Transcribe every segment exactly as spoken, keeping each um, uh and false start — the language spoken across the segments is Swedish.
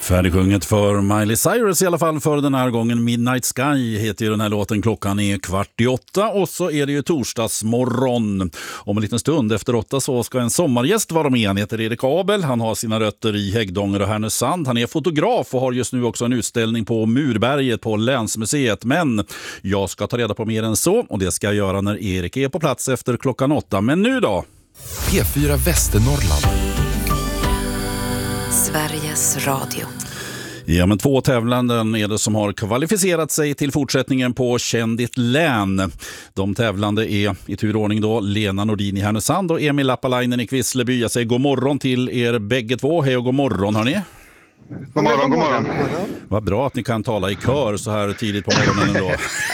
Färdigsjunget för Miley Cyrus i alla fall för den här gången. Midnight Sky heter ju den här låten. Klockan är kvart i åtta och så är det ju torsdagsmorgon. Om en liten stund efter åtta så ska en sommargäst vara med. Han heter Erik Abel. Han har sina rötter i Häggdånger och Härnösand. Han är fotograf och har just nu också en utställning på Murberget på Länsmuseet. Men jag ska ta reda på mer än så och det ska jag göra när Erik är på plats efter klockan åtta. Men nu då? P fyra Västernorrland. Sveriges Radio. Ja, men två tävlanden är det som har kvalificerat sig till fortsättningen på Känn ditt län. De tävlande är i turordning då Lena Nordin i Härnösand och Emil Lappalainen i Kvissleby. Jag säger god morgon till er bägge två. Hej och god morgon, hörni. God morgon, god morgon. Vad bra att ni kan tala i kör så här tidigt på morgonen ändå.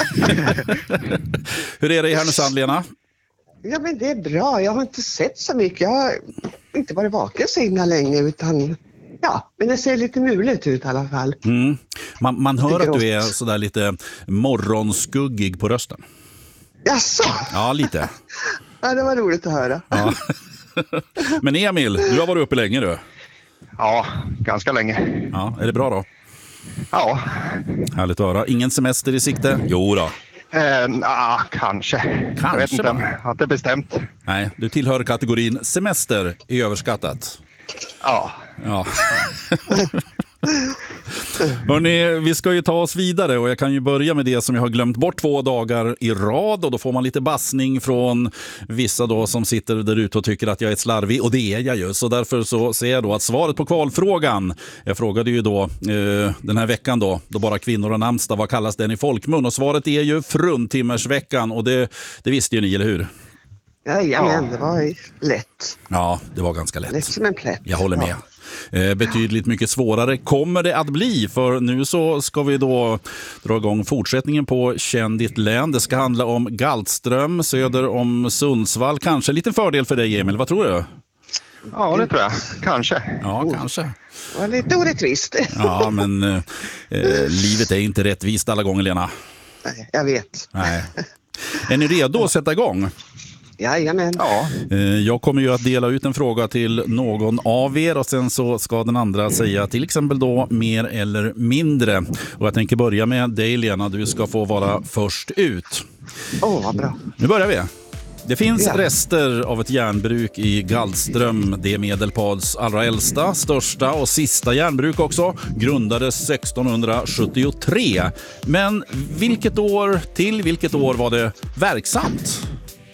Hur är det i Härnösand, Lena? Ja, men det är bra. Jag har inte sett så mycket. Jag har inte varit vaken så himla länge utan... Ja, men det ser lite muligt ut i alla fall. Mm. Man, man hör att du är sådär lite morgonskuggig på rösten. Jaså? Ja, lite. Ja, det var roligt att höra. Ja. Men Emil, du har varit uppe länge du. Ja, ganska länge. Ja, är det bra då? Ja. Härligt att höra. Ingen semester i sikte? Jo då. Eh, nah, kanske. Kanske jag vet inte. bara. Jag har inte bestämt. Nej, du tillhör kategorin semester är överskattat. Ja. Ja. Hörrni, vi ska ju ta oss vidare och jag kan ju börja med det som jag har glömt bort två dagar i rad och då får man lite bassning från vissa då som sitter där ute och tycker att jag är ett slarvig och det är jag ju. Så därför så ser jag då att svaret på kvalfrågan, jag frågade ju då eh, den här veckan då, då bara kvinnor och namnsdag, vad kallas den i folkmun? Och svaret är ju fruntimmersveckan och det, det visste ju ni, eller hur? Jajamän, det var ju lätt. Ja, det var ganska lätt. Lätt som en plätt. Jag håller med. Eh, betydligt mycket svårare kommer det att bli, för nu så ska vi då dra igång fortsättningen på Känn ditt län. Det ska handla om Galtström söder om Sundsvall. Kanske lite fördel för dig, Emil, vad tror du? Ja, det tror jag. Kanske. Ja, oh. kanske. Det var lite orättvist. Ja, men eh, eh, livet är inte rättvist alla gånger, Lena. Nej, jag vet. Nej. Är ni redo att sätta igång? Jajamän. Ja. Jag kommer ju att dela ut en fråga till någon av er och sen så ska den andra säga till exempel då mer eller mindre. Och jag tänker börja med dig, Lena. Du ska få vara först ut. Åh, oh, vad bra. Nu börjar vi. Det finns Ja. rester av ett järnbruk i Galtström. Det är Medelpads allra äldsta, största och sista järnbruk också. Grundades sextonhundrasjuttiotre. Men vilket år till vilket år var det verksamt?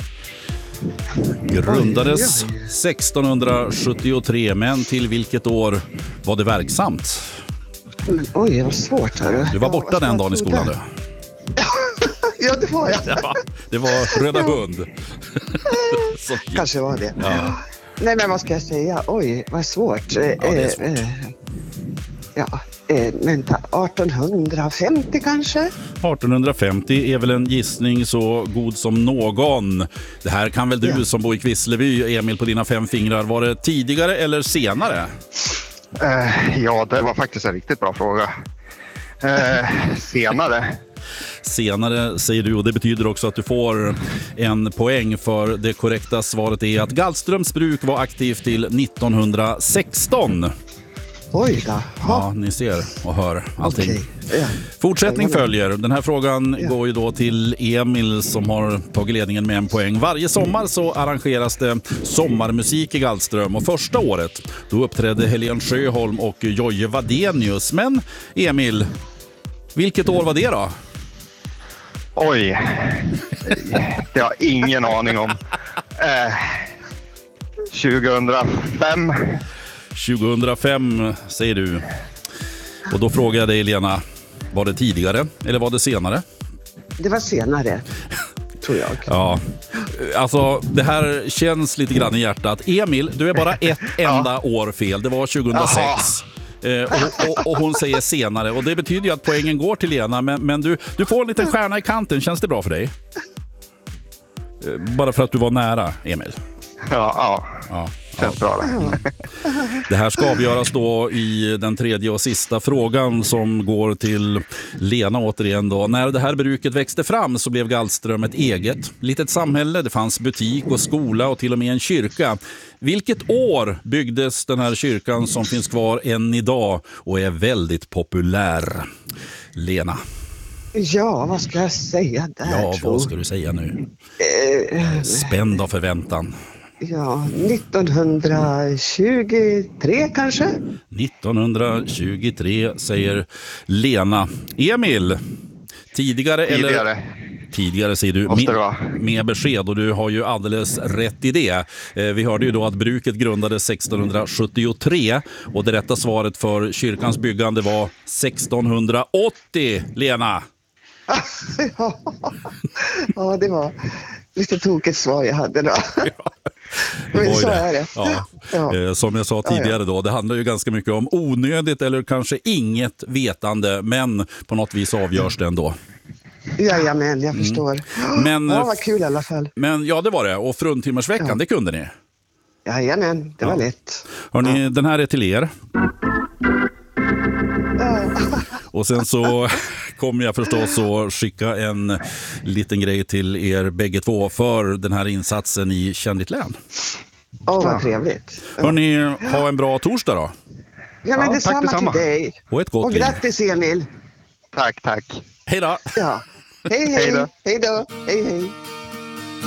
Grundades sextonhundrasjuttiotre, men till vilket år var det verksamt? Oj, det var svårt. Hörru. Du var borta ja, den dagen i skolan du. Ja, det var jag. Ja, det var Röda hund. Så, Kanske var det. ja. Nej, men vad ska jag säga? Oj, vad svårt. Ja, det är svårt. Eh, ja, eh, vänta. artonhundrafemtio kanske? artonhundrafemtio är väl en gissning så god som någon. Det här kan väl du Ja. som bor i Kvissleby, Emil, på dina fem fingrar. Var det tidigare eller senare? Eh, ja, det var faktiskt en riktigt bra fråga. Eh, senare. Senare säger du, och det betyder också att du får en poäng, för det korrekta svaret är att Galtströms bruk var aktivt till nittonhundrasexton. Oj då. Ja, ni ser och hör allting. Okej. Ja. Fortsättning följer. Den här frågan Ja. går ju då till Emil som har tagit ledningen med en poäng. Varje sommar så arrangeras det sommarmusik i Galtström och första året då uppträdde Helen Sjöholm och Jojje Wadenius. Men Emil, vilket år var det då? Oj. Det har jag ingen aning om. Eh, tjugohundrafem. tjugohundrafem säger du. Och då frågar jag dig, Lena, var det tidigare eller var det senare? Det var senare, tror jag. Ja, alltså det här känns lite grann i hjärtat. Emil, du är bara ett enda ja. år fel. Det var tjugohundrasex. Eh, och, och, och hon säger senare. Och det betyder ju att poängen går till Lena. Men, men du, du får en liten stjärna i kanten. Känns det bra för dig? Eh, bara för att du var nära, Emil. Ja, ja. Ja, Känns bra det. Det här ska avgöras då i den tredje och sista frågan som går till Lena återigen då. När det här bruket växte fram så blev Gallström ett eget litet samhälle. Det fanns butik och skola och till och med en kyrka. Vilket år byggdes den här kyrkan som finns kvar än idag och är väldigt populär? Lena. Ja, vad ska jag säga där? Ja, tror? vad ska du säga nu? Eh, Spänd av förväntan. ja, nittonhundratjugotre kanske? nittonhundratjugotre säger Lena. Emil, tidigare, Tidigare. eller... Tidigare säger du Måste det med, vara. med besked och du har ju alldeles rätt i det. Eh, vi hörde ju då att bruket grundades sextonhundrasjuttiotre och det rätta svaret för kyrkans byggande var sextonhundraåttio, Lena. ja. ja, det var lite tokigt svar jag hade då. Det var Men ju så det. är det. Ja. Ja. Eh, Som jag sa tidigare då, det handlar ju ganska mycket om onödigt eller kanske inget vetande, men på något vis avgörs det ändå. Jajamän, jag förstår. Men, ja, vad kul i alla fall. Men ja, det var det. Och fruntimmersveckan, Ja. det kunde ni. Jajamän, det var lätt. Hörrni, den här är till er. Ja. Och sen så kommer jag förstås att skicka en liten grej till er bägge två för den här insatsen i Känn ditt län. Åh, vad trevligt. Ja, Hörrni, ha en bra torsdag då. ja men Ja, detsamma tack detsamma. till dig. Och ett gott Och liv. grattis Emil. Tack, tack. Hej då! Ja. Hej, hej. Hej då. Hej då. Hej, hej.